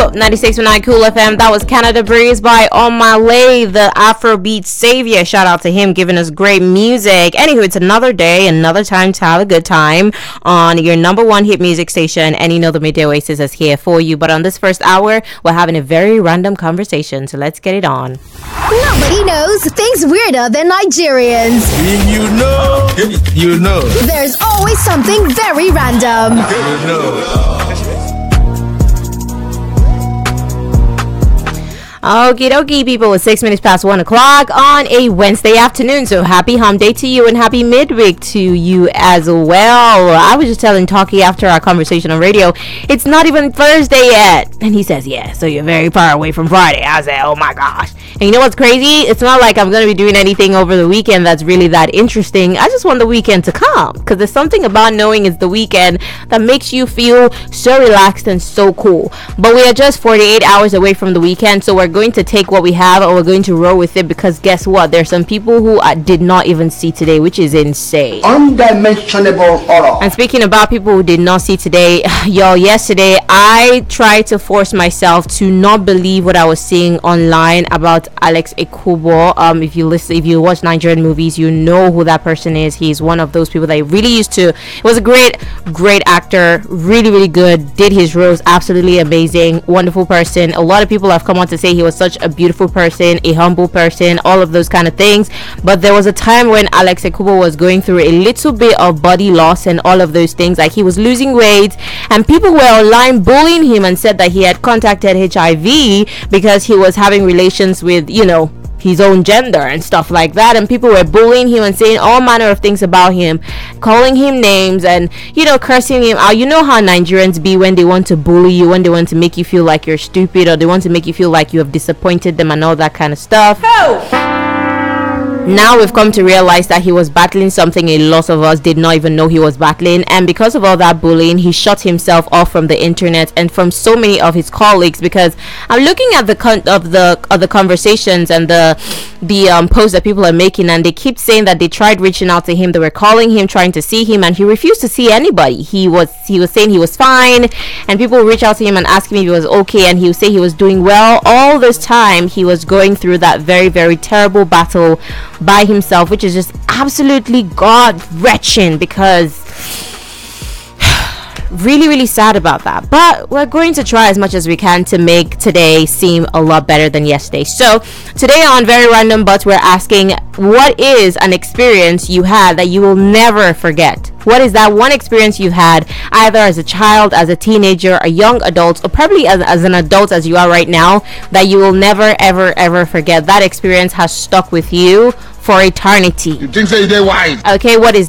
96.9 Cool FM. That was Canada Breeze by Omale, the Afrobeat savior. Shout out to him, giving us great music. Anywho, it's another day, another time to have a good time on your number one hit music station. And you know the Midday Oasis is here for you. But on this first hour, we're having a very random conversation. So let's get it on. Nobody knows things weirder than Nigerians. You know. There's always something very random. You know. Okie dokie, people. It's 6 minutes past 1 o'clock on a Wednesday afternoon. So happy hump day to you and happy midweek to you as well. I was just telling Talkie after our conversation on radio, it's not even Thursday yet. And he says, yeah, so you're very far away from Friday. I said, oh my gosh. And you know what's crazy? It's not like I'm going to be doing anything over the weekend that's really that interesting. I just want the weekend to come because there's something about knowing it's the weekend that makes you feel so relaxed and so cool. But we are just 48 hours away from the weekend, so we're going to take what we have and we're going to roll with it because guess what? There's some people who I did not even see today, which is insane. Undimensionable horror. And speaking about people who did not see today, y'all, yesterday I tried to force myself to not believe what I was seeing online about Alex Ekubo. If you watch Nigerian movies, you know who that person is. He's one of those people that I really used to. It was a great actor, really good, did his roles absolutely amazing, wonderful person. A lot of people have come on to say he was such a beautiful person, a humble person, all of those kind of things. But there was a time when Alex Ekubo was going through a little bit of body loss and all of those things, like he was losing weight and people were online bullying him and said that he had contacted HIV because he was having relations with, his own gender and stuff like that, and people were bullying him and saying all manner of things about him, calling him names and cursing him out. You know how Nigerians be when they want to bully you, when they want to make you feel like you're stupid, or they want to make you feel like you have disappointed them and all that kind of stuff. Now we've come to realize that he was battling something a lot of us did not even know he was battling, and because of all that bullying, he shut himself off from the internet and from so many of his colleagues. Because I'm looking at the conversations and the posts that people are making, and they keep saying that they tried reaching out to him, they were calling him, trying to see him, and he refused to see anybody. He was saying he was fine, and people would reach out to him and ask him if he was okay, and he would say he was doing well. All this time he was going through that very, very terrible battle by himself, which is just absolutely gut-wrenching, because really sad about that. But we're going to try as much as we can to make today seem a lot better than yesterday. So today on Very Random But, we're asking, what is an experience you had that you will never forget? What is that one experience you've had, either as a child, as a teenager, a young adult, or probably as an adult as you are right now, that you will never ever forget? That experience has stuck with you for eternity. You think so? You're wise. Okay, what is